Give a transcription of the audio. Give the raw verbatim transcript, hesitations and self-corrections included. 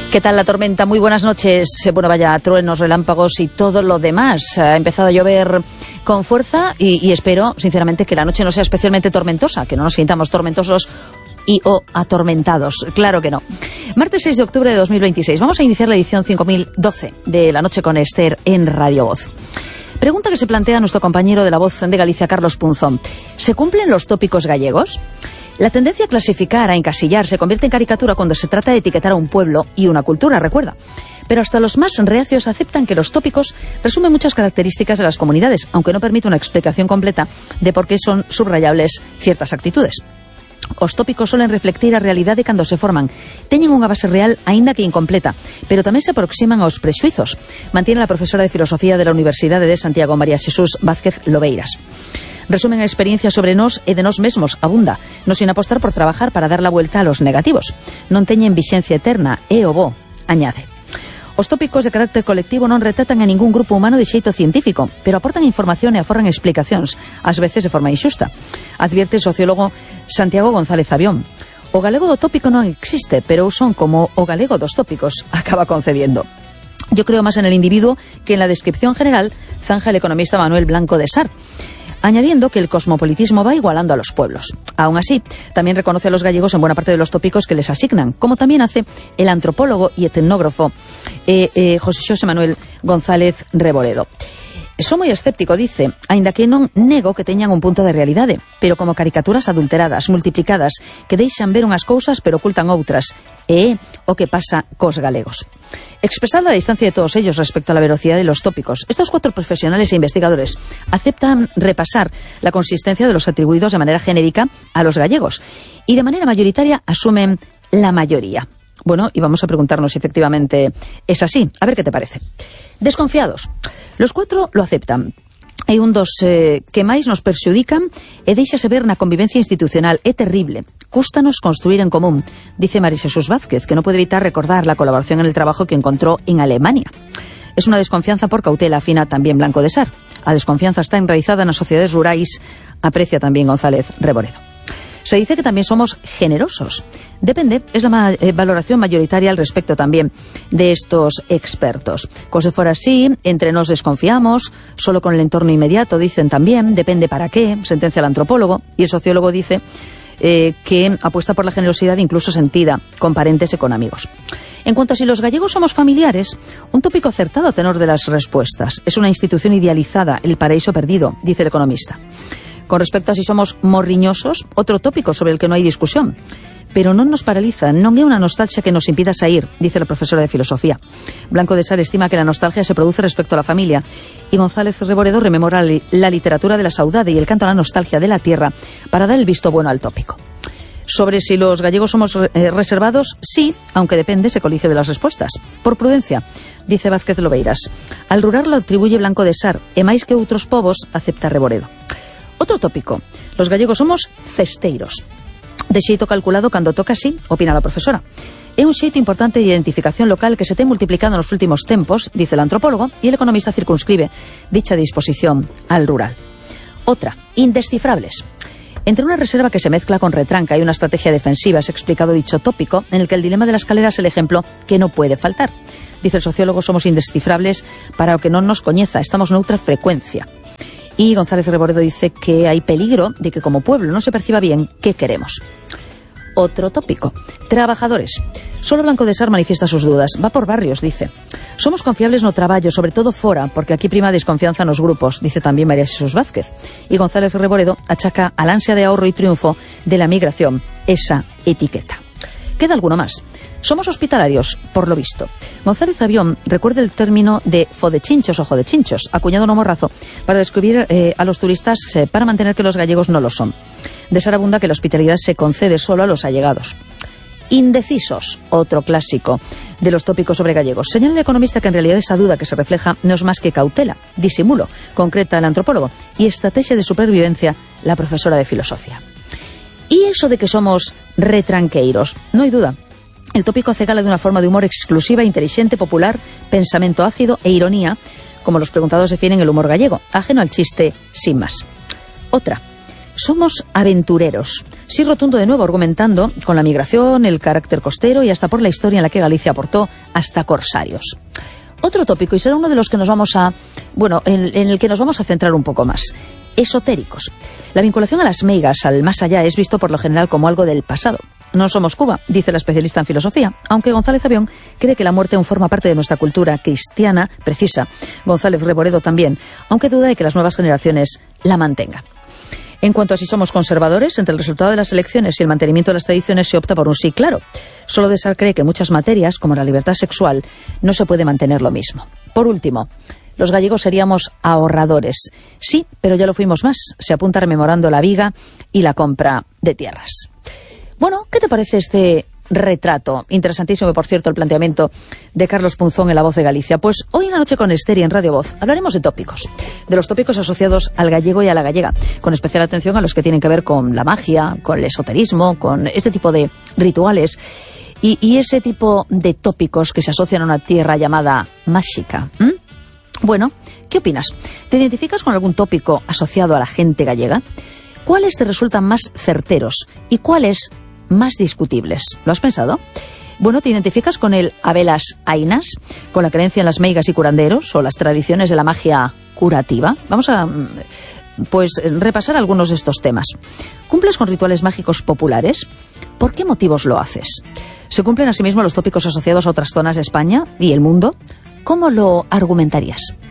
¿Qué tal la tormenta? Muy buenas noches. Bueno, vaya, truenos, relámpagos y todo lo demás. Ha empezado a llover con fuerza y, y espero, sinceramente, que la noche no sea especialmente tormentosa, que no nos sintamos tormentosos y o atormentados. Claro que no. Martes seis de octubre de dos mil veintiséis. Vamos a iniciar la edición cinco mil doce de La Noche con Esther en Radio Voz. Pregunta que se plantea nuestro compañero de La Voz de Galicia, Carlos Punzón. ¿Se cumplen los tópicos gallegos? La tendencia a clasificar, a encasillar, se convierte en caricatura cuando se trata de etiquetar a un pueblo y una cultura, recuerda. Pero hasta los más reacios aceptan que los tópicos resumen muchas características de las comunidades, aunque no permite una explicación completa de por qué son subrayables ciertas actitudes. Os tópicos suelen reflectir a realidade cando se forman. Teñen unha base real, aínda que incompleta, pero tamén se aproximan aos prexuizos, mantiene la profesora de Filosofía de la Universidade de Santiago, María Xesús Vázquez Lobeiras. Resumen a experiencia sobre nós e de nós mesmos abunda, non sin apostar por trabajar para dar la vuelta a los negativos. Non teñen vixencia eterna, é o bo, añade. Os tópicos de carácter colectivo non retratan a ningún grupo humano de xeito científico, pero aportan información e aforran explicacións, ás veces de forma inxusta. Advierte o sociólogo Santiago González Avión. O galego do tópico non existe, pero son como o galego dos tópicos, acaba concediendo. Yo creo más en el individuo que en la descripción general, zanja el economista Manuel Blanco de Sar, añadiendo que el cosmopolitismo va igualando a los pueblos. Aún así, también reconoce a los gallegos en buena parte de los tópicos que les asignan, como también hace el antropólogo y etnógrafo eh, eh, José Xosé Manuel González Reboredo. Son moi escéptico, dice, aínda que non nego que teñan un punto de realidade, pero como caricaturas adulteradas, multiplicadas, que deixan ver unhas cousas pero ocultan outras, e é o que pasa cos galegos. Expresada a distancia de todos ellos respecto a la velocidad de los tópicos, estos cuatro profesionales e investigadores aceptan repasar la consistencia de los atribuidos de manera genérica a los gallegos y de manera mayoritaria asumen la mayoría. Bueno, y vamos a preguntarnos si efectivamente es así. A ver qué te parece. Desconfiados. Los cuatro lo aceptan. Hai un dos eh, que máis nos perxudican e deixase ver na convivencia institucional. É terrible. Cústanos construir en común, dice María Xesús Vázquez, que no puede evitar recordar la colaboración en el trabajo que encontró en Alemania. Es una desconfianza por cautela, afina también Blanco de Sar. A desconfianza está enraizada nas sociedades rurais, aprecia también González Reboredo. Se dice que también somos generosos. Depende, es la ma eh, valoración mayoritaria al respecto también de estos expertos. Como si fuera así, entre nos desconfiamos, solo con el entorno inmediato, dicen también, depende para qué, sentencia el antropólogo, y el sociólogo dice eh, que apuesta por la generosidad incluso sentida con parentes y con amigos. En cuanto a si los gallegos somos familiares, un tópico acertado a tenor de las respuestas. Es una institución idealizada, el paraíso perdido, dice el economista. Con respecto a si somos morriñosos, otro tópico sobre el que no hay discusión. Pero non nos paraliza, non é unha nostalgia que nos impida sair, dice la profesora de Filosofía. Blanco de Sar estima que la nostalgia se produce respecto a la familia y González Reboredo rememora la literatura de la saudade y el canto a la nostalgia de la tierra para dar el visto bueno al tópico. Sobre si los gallegos somos eh, reservados, sí, aunque depende, se colige de las respuestas. Por prudencia, dice Vázquez Lobeiras. Al rural lo atribuye Blanco de Sar e máis que outros povos acepta Reboredo. Otro tópico. Los gallegos somos festeiros. De xeito calculado cando toca así, opina la profesora. É un xeito importante de identificación local que se ten multiplicado nos últimos tempos, dice el antropólogo, y el economista circunscribe dicha disposición al rural. Otra. Indescifrables. Entre una reserva que se mezcla con retranca y una estrategia defensiva es explicado dicho tópico, en el que el dilema de la escalera es el ejemplo que no puede faltar. Dice el sociólogo, somos indescifrables para o que non nos coñeza, estamos noutra frecuencia. Y González Reboredo dice que hay peligro de que como pueblo no se perciba bien qué queremos. Otro tópico. Trabajadores. Solo Blanco de Sar manifiesta sus dudas. Va por barrios, dice. Somos confiables no traballo, sobre todo fora, porque aquí prima a desconfianza nos grupos, dice también María Xesús Vázquez. Y González Reboredo achaca al ansia de ahorro y triunfo de la migración esa etiqueta. Queda alguno más. Somos hospitalarios, por lo visto. González Avión recuerda el término de fodechinchos o jodechinchos, acuñado no morrazo, para describir eh, a los turistas eh, para mantener que los gallegos no lo son. De Sar abunda que la hospitalidad se concede solo a los allegados. Indecisos, otro clásico de los tópicos sobre gallegos. Señala el economista que en realidad esa duda que se refleja no es más que cautela, disimulo, concreta el antropólogo, y estrategia de supervivencia la profesora de Filosofía. Y eso de que somos retranqueiros, no hay duda. El tópico hace gala de una forma de humor exclusiva, inteligente, popular, pensamiento ácido e ironía, como los preguntados definen el humor gallego, ajeno al chiste sin más. Otra. Somos aventureros. Sí, rotundo de nuevo, argumentando con la migración, el carácter costero y hasta por la historia en la que Galicia aportó hasta corsarios. Otro tópico, y será uno de los que nos vamos a, bueno, en, en el que nos vamos a centrar un poco más. Esotéricos. La vinculación a las meigas, al más allá, es visto por lo general como algo del pasado. No somos Cuba, dice la especialista en filosofía, aunque González Avión cree que la muerte aún forma parte de nuestra cultura cristiana precisa. González Reboredo también, aunque duda de que las nuevas generaciones la mantengan. En cuanto a si somos conservadores, entre el resultado de las elecciones y el mantenimiento de las tradiciones se opta por un sí claro. Solo Dessart cree que muchas materias, como la libertad sexual, no se puede mantener lo mismo. Por último, los gallegos seríamos ahorradores. Sí, pero ya lo fuimos más. Se apunta rememorando la viga y la compra de tierras. Bueno, ¿qué te parece este retrato? Interesantísimo, por cierto, el planteamiento de Carlos Punzón en La Voz de Galicia. Pues hoy en la noche con Esther y en Radio Voz hablaremos de tópicos, de los tópicos asociados al gallego y a la gallega, con especial atención a los que tienen que ver con la magia, con el esoterismo, con este tipo de rituales y, y ese tipo de tópicos que se asocian a una tierra llamada máxica. ¿Mm? Bueno, ¿qué opinas? ¿Te identificas con algún tópico asociado a la gente gallega? ¿Cuáles te resultan más certeros y cuáles más discutibles? ¿Lo has pensado? Bueno, ¿te identificas con el habelas ainas, con la creencia en las meigas y curanderos o las tradiciones de la magia curativa? Vamos a pues repasar algunos de estos temas. ¿Cumples con rituales mágicos populares? ¿Por qué motivos lo haces? ¿Se cumplen asimismo los tópicos asociados a otras zonas de España y el mundo? ¿Cómo lo argumentarías?